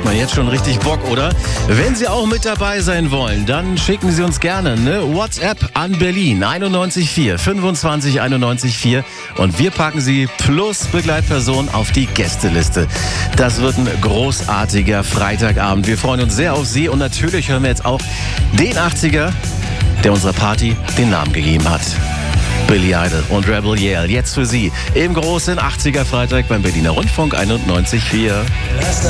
man jetzt schon richtig Bock, oder? Wenn Sie auch mit dabei sein wollen, dann schicken Sie uns gerne eine WhatsApp an Berlin 91 25 91 und wir packen Sie plus Begleitperson auf die Gästeliste. Das wird ein großartiger Freitagabend. Wir freuen uns sehr auf Sie und natürlich hören wir jetzt auch den 80er, der unserer Party den Namen gegeben hat. Billy Idol und Rebel Yell, jetzt für Sie im großen 80er Freitag beim Berliner Rundfunk 91,4.